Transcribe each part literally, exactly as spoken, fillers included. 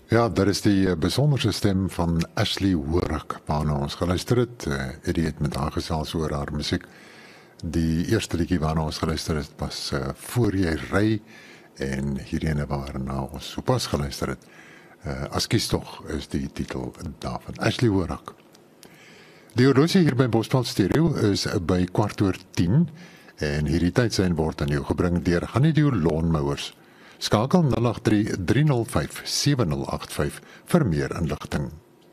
Ja, dat is die uh, besonderse stem van Ashley Horak, waarna ons geluister het. Uh, Eddie het met haar gesels oor haar musiek. Die eerste liedjie waarna ons geluister het was uh, Voor jy ry, en hierdie waarna ons sopas geluister het. Uh, As kies tog is die titel daarvan. Ashley Horak. Die horlosie hier by Bosveld Stereo is by kwart oor tien, en hierdie tydsein word aan jou gebring deur Honeydew Lawnmowers. Skakel nul agt drie, drie nul vyf, sewe nul agt vyf vir meer inligting.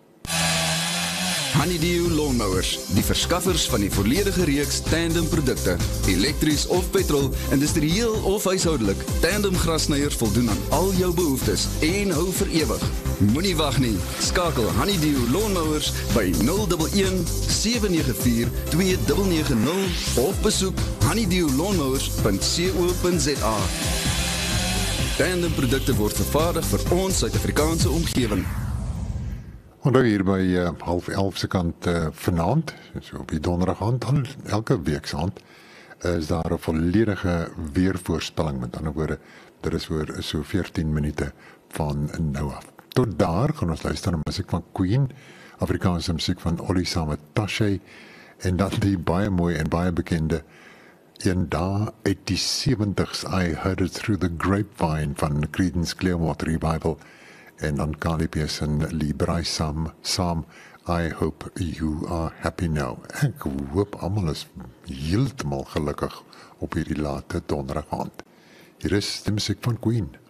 Honeydew Lawnmowers, die verskaffers van die volledige reeks tandem produkte, elektries of petrol, industrieel of huishoudelik. Tandem grasnyers voldoen aan al jou behoeftes en hou vir ewig. Moenie wag nie. Skakel Honeydew Lawnmowers by nul een een, sewe nege vier, twee nege nege nul of besoek honeydew lawnmowers punt co punt za. Tandem produkte word vervaardig vir ons Suid-Afrikaanse omgewing. Onthou hier by uh, half elf se kant uh, vanaand, so op die donderdag aand, elke week se aand, is daar 'n volledige weervoorspelling. Met ander woorde, dit is oor so veertien minute van nou af. Tot daar gaan ons luister na musiek van Queen, Afrikaanse musiek van Ollie saam met Tashay, en dan die baie mooi en baie bekende een daar uit die sewentig's, I Heard It Through the Grapevine van Creedence Clearwater Revival, en dan Carly Pearson, Lee Bryce saam, saam, I Hope You Are Happy Now. Ek hoop almal is heeltemal gelukkig op hierdie late donderdag aand. Hier is die musiek van Queen.